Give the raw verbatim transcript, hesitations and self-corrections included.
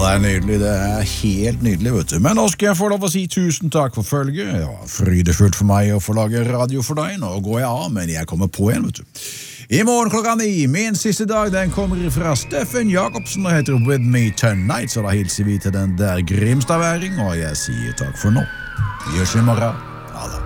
det er nydelig, det er helt nydelig, vet du. Men nå skal jeg få lov å si tusen takk for følget. Ja, frydefullt for meg å få lage radio for deg. Nå går jeg av, men jeg kommer på igjen, vet du. I morgen klokka ni, min siste dag, den kommer fra Steffen Jakobsen og heter With Me Tonight, så da hilser vi til den der Grimstadværing, og jeg sier takk for nå. Vi høres i morgen. Ha det.